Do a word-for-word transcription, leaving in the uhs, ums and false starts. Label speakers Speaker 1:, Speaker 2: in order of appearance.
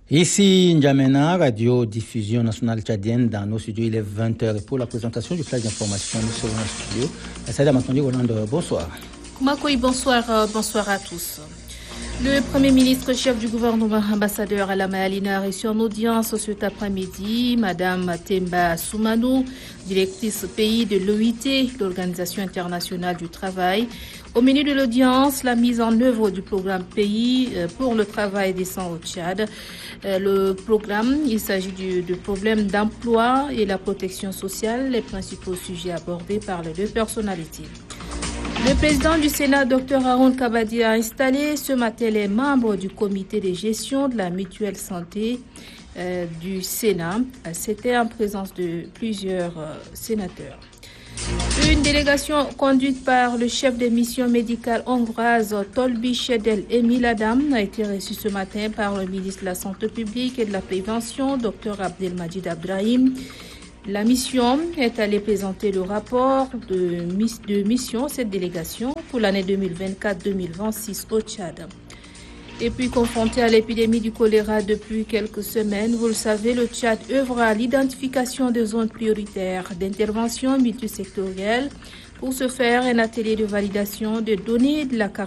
Speaker 1: Ici N'Djamena, Radio Diffusion Nationale Tchadienne, dans nos studios, il est vingt heures. Et pour la présentation du flash d'information, nous serons en studio. Saïda Matondi Rolando, bonsoir.
Speaker 2: Koumakoui, bonsoir, euh, bonsoir à tous. Le Premier ministre, chef du gouvernement, ambassadeur Alama Alina, a reçu en audience cet après-midi Madame Temba Soumanou, directrice pays de l'O I T, l'Organisation internationale du travail. Au menu de l'audience, la mise en œuvre du programme Pays pour le travail décent au Tchad. Le programme, il s'agit du, du problème d'emploi et la protection sociale, les principaux sujets abordés par les deux personnalités. Le président du Sénat, Dr Haroun Kabadi, a installé ce matin les membres du comité de gestion de la mutuelle santé euh, du Sénat. C'était en présence de plusieurs euh, sénateurs. Une délégation conduite par le chef de mission médicale hongroise Tolbi Chedel Emil Adam a été reçue ce matin par le ministre de la Santé publique et de la Prévention, Dr Abdelmajid Abdrahim. La mission est allée présenter le rapport de, miss, de mission, cette délégation, pour l'année deux mille vingt-quatre deux mille vingt-six au Tchad. Et puis, confronté à l'épidémie du choléra depuis quelques semaines, vous le savez, le Tchad œuvre à l'identification des zones prioritaires d'intervention multisectorielle. Pour ce faire, un atelier de validation des données de la carte